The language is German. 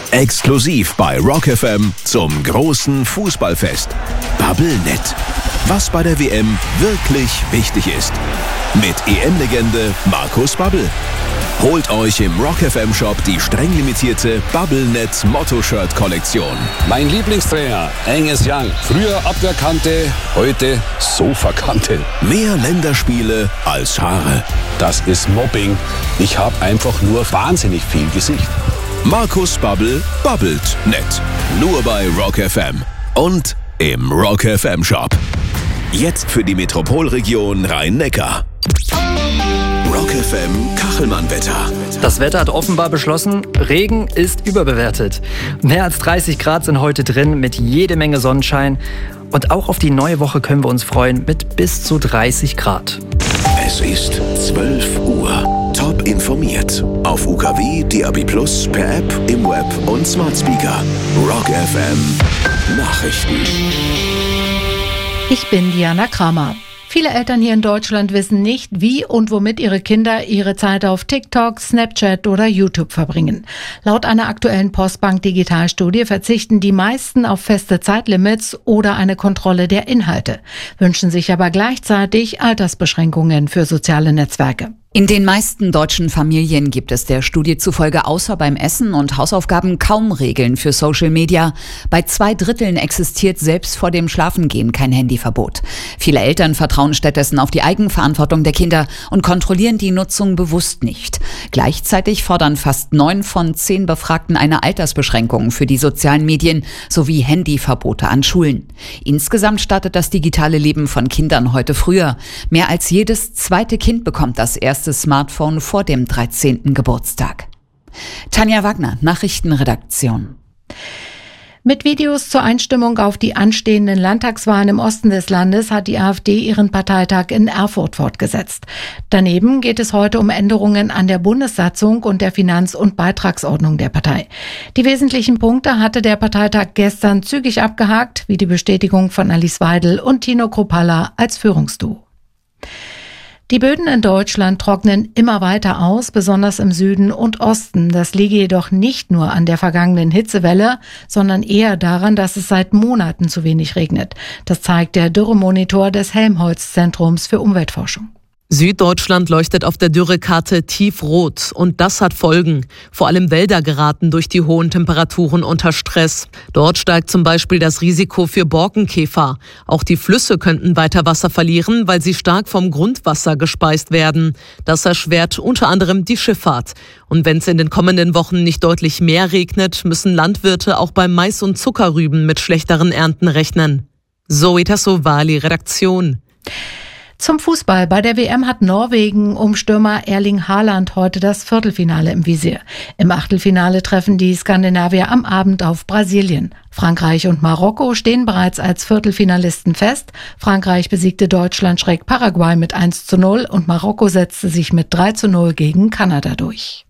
Exklusiv bei Rock FM zum großen Fußballfest. Bubblenet. Was bei der WM wirklich wichtig ist. Mit EM-Legende Markus Babbel. Holt euch im Rock FM Shop die streng limitierte Bubblenet Motto-Shirt-Kollektion. Mein Lieblingstrainer, Angus Young. Früher Abwehrkante, heute Sofakante. Mehr Länderspiele als Haare. Das ist Mobbing. Ich habe einfach nur wahnsinnig viel Gesicht. Markus Babbel babbelt nett. Nur bei Rock FM und im Rock FM Shop. Jetzt für die Metropolregion Rhein-Neckar. Rock FM Kachelmann-Wetter. Das Wetter hat offenbar beschlossen, Regen ist überbewertet. Mehr als 30 Grad sind heute drin mit jede Menge Sonnenschein. Und auch auf die neue Woche können wir uns freuen mit bis zu 30 Grad. Es ist 12 Uhr. Top informiert. Auf UKW, DAB+, per App, im Web und Smart Speaker. Rock FM Nachrichten. Ich bin Diana Kramer. Viele Eltern hier in Deutschland wissen nicht, wie und womit ihre Kinder ihre Zeit auf TikTok, Snapchat oder YouTube verbringen. Laut einer aktuellen Postbank-Digitalstudie verzichten die meisten auf feste Zeitlimits oder eine Kontrolle der Inhalte, wünschen sich aber gleichzeitig Altersbeschränkungen für soziale Netzwerke. In den meisten deutschen Familien gibt es der Studie zufolge außer beim Essen und Hausaufgaben kaum Regeln für Social Media. Bei 2/3 existiert selbst vor dem Schlafengehen kein Handyverbot. Viele Eltern vertrauen stattdessen auf die Eigenverantwortung der Kinder und kontrollieren die Nutzung bewusst nicht. Gleichzeitig fordern fast 9 von 10 Befragten eine Altersbeschränkung für die sozialen Medien sowie Handyverbote an Schulen. Insgesamt startet das digitale Leben von Kindern heute früher. Mehr als jedes zweite Kind bekommt das erste Smartphone vor dem 13. Geburtstag. Tanja Wagner, Nachrichtenredaktion. Mit Videos zur Einstimmung auf die anstehenden Landtagswahlen im Osten des Landes hat die AfD ihren Parteitag in Erfurt fortgesetzt. Daneben geht es heute um Änderungen an der Bundessatzung und der Finanz- und Beitragsordnung der Partei. Die wesentlichen Punkte hatte der Parteitag gestern zügig abgehakt, wie die Bestätigung von Alice Weidel und Tino Kruppalla als Führungsduo. Die Böden in Deutschland trocknen immer weiter aus, besonders im Süden und Osten. Das liege jedoch nicht nur an der vergangenen Hitzewelle, sondern eher daran, dass es seit Monaten zu wenig regnet. Das zeigt der Dürremonitor des Helmholtz-Zentrums für Umweltforschung. Süddeutschland leuchtet auf der Dürrekarte tiefrot und das hat Folgen. Vor allem Wälder geraten durch die hohen Temperaturen unter Stress. Dort steigt zum Beispiel das Risiko für Borkenkäfer. Auch die Flüsse könnten weiter Wasser verlieren, weil sie stark vom Grundwasser gespeist werden. Das erschwert unter anderem die Schifffahrt. Und wenn es in den kommenden Wochen nicht deutlich mehr regnet, müssen Landwirte auch bei Mais und Zuckerrüben mit schlechteren Ernten rechnen. Zoe Tassovali, Redaktion. Zum Fußball. Bei der WM hat Norwegen um Stürmer Erling Haaland heute das Viertelfinale im Visier. Im Achtelfinale treffen die Skandinavier am Abend auf Brasilien. Frankreich und Marokko stehen bereits als Viertelfinalisten fest. Frankreich besiegte Deutschland schräg Paraguay mit 1:0 und Marokko setzte sich mit 3:0 gegen Kanada durch.